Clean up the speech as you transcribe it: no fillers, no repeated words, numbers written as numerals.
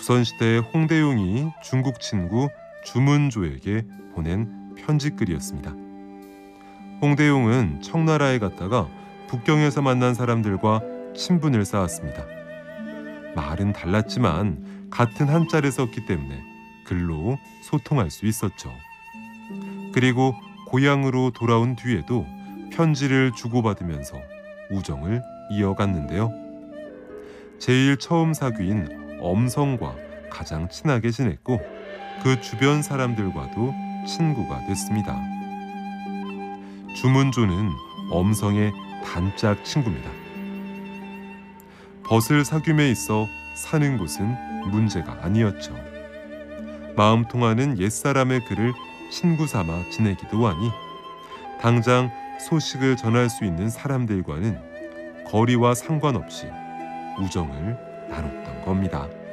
조선시대 홍대용이 중국 친구 주문조에게 보낸 편지글이었습니다. 홍대용은 청나라에 갔다가 북경에서 만난 사람들과 친분을 쌓았습니다. 말은 달랐지만 같은 한자를 썼기 때문에 글로 소통할 수 있었죠. 그리고 고향으로 돌아온 뒤에도 편지를 주고받으면서 우정을 이어갔는데요. 제일 처음 사귀인 엄성과 가장 친하게 지냈고 그 주변 사람들과도 친구가 됐습니다. 주문조는 엄성의 단짝 친구입니다. 벗을 사귐에 있어 사는 곳은 문제가 아니었죠. 마음 통하는 옛사람의 글을 친구 삼아 지내기도 하니 당장 소식을 전할 수 있는 사람들과는 거리와 상관없이 우정을 나눴던 겁니다.